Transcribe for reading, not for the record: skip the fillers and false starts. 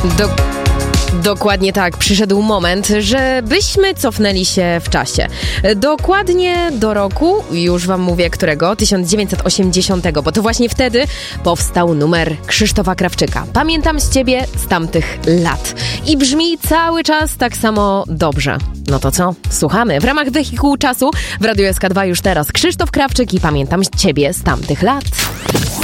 Dokładnie tak. Przyszedł moment, żebyśmy cofnęli się w czasie. Dokładnie do roku, już wam mówię którego, 1980, bo to właśnie wtedy powstał numer Krzysztofa Krawczyka. Pamiętam z ciebie z tamtych lat. I brzmi cały czas tak samo dobrze. No to co? Słuchamy. W ramach Wehikułu Czasu w Radiu SK2 już teraz Krzysztof Krawczyk i Pamiętam z ciebie z tamtych lat.